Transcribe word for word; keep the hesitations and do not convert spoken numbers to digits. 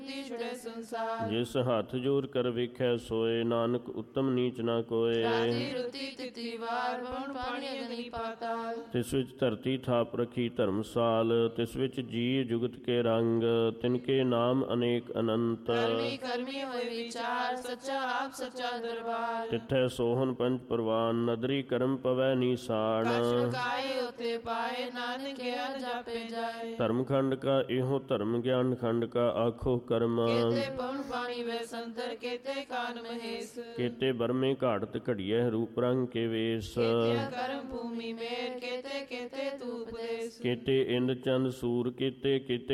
ਛੁੜੇ ਸੰਸਾਰ। ਜਿਸ ਹੱਥ ਜੋਰ ਕਰ ਵੇਖੈ ਸੋਏ, ਨਾਨਕ ਉੱਤਮ ਨੀਚ ਨਾ ਕੋਏ। ਰਾਜੀ ਰੁਤੀ ਤਿਤੀ ਵਾਰ, ਪਵਨ ਪਾਣੀ ਅਗਨੀ ਪਾਤਾਲ। ਤਿਸ ਵਿੱਚ ਧਰਤੀ ਥਾਪ ਰਖੀ ਧਰਮਸਾਲ, ਤਿਸ ਵਿੱਚ ਜੀ ਜੁਗਤ ਕੇ ਰੰਗ, ਤਿਨਕੇ ਨਾਮ ਅਨੇਕ ਅਨੰਤ। ਕਰਮੀ ਕਰਮੀ ਹੋਏ ਵਿਚਾਰ, ਸੱਚਾ ਆਪ ਸੱਚਾ ਦਰਬਾਰ। ਤਿੱਥੈ ਸੋਹਨ ਪੰਚ ਪਰਵਾਨ, ਨਦਰੀ ਕਰਮ ਪਵੈ ਨੀਸਾਨ। ਕਛ ਕਾਏ ਉਤੇ ਪਾਏ, ਨਾਨਕ ਕਿਆ ਜਾਪੇ ਜਾਏ। ਧਰਮਖੰਡ ਕਾ ਇਹੋ ਧਰਮ, ਗਿਆਨ ਖੰਡ ਕਾ ਆਖੋ ਕਰਮ। ਕੇਤੇ ਪਵਨ ਪਾਣੀ ਵੈ ਸੰਤਰ, ਕੇਤੇ ਕਾਨ ਮਹੇਸ਼। ਕੇਤੇ ਬਰਮੇ ਘਾੜਤ ਘੜੀਐ, ਰੂਪ ਰੰਗ ਕੇ ਵੇਸ। ਕੇਤੇ ਕਰਮ ਭੂਮि ਮੇਰ, ਕੇਤੇ ਕੇਤੇ ਤੂ ਉਪਦੇਸ। ਕੇਤੇ ਇੰਦ ਚੰਦ ਸੂਰ, ਕੇਤੇ ਕੇਤੇ